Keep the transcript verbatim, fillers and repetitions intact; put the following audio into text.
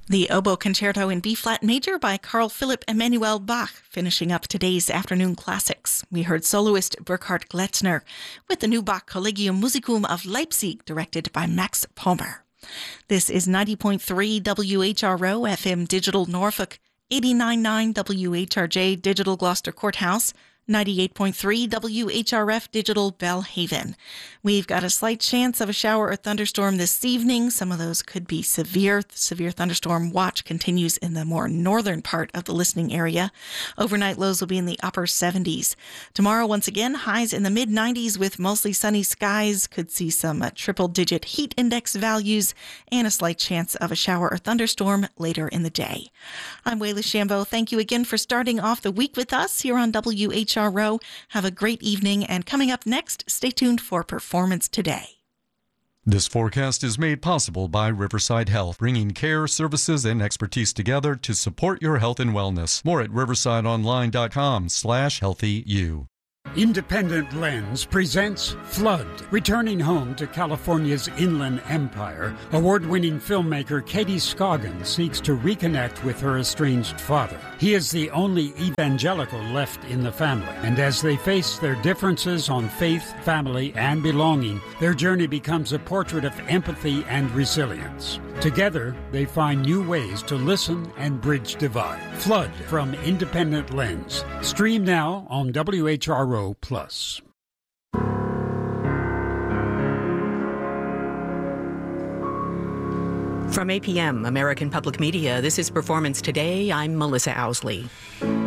The Oboe Concerto in B-flat major by Carl Philipp Emanuel Bach, finishing up today's afternoon classics. We heard soloist Burkhard Gletzner with the new Bach Collegium Musicum of Leipzig, directed by Max Palmer. This is ninety point three W H R O F M Digital Norfolk, eighty-nine point nine W H R J Digital Gloucester Courthouse, ninety-eight point three W H R F Digital Bellhaven. We've got a slight chance of a shower or thunderstorm this evening. Some of those could be severe. Severe thunderstorm watch continues in the more northern part of the listening area. Overnight lows will be in the upper seventies. Tomorrow, once again, highs in the mid nineties with mostly sunny skies. Could see some uh, triple-digit heat index values and a slight chance of a shower or thunderstorm later in the day. I'm Wayla Shambo. Thank you again for starting off the week with us here on W H R O. Have a great evening, and coming up next, stay tuned for Performance Today. This forecast is made possible by Riverside Health, bringing care, services, and expertise together to support your health and wellness. More at riversideonline.com slash healthy you. Independent Lens presents Flood. Returning home to California's Inland Empire, award-winning filmmaker Katie Scoggin seeks to reconnect with her estranged father. He is the only evangelical left in the family, and as they face their differences on faith, family, and belonging, their journey becomes a portrait of empathy and resilience. Together, they find new ways to listen and bridge divide. Flood from Independent Lens. Stream now on W H R O Plus. From A P M, American Public Media, this is Performance Today. I'm Melissa Owsley.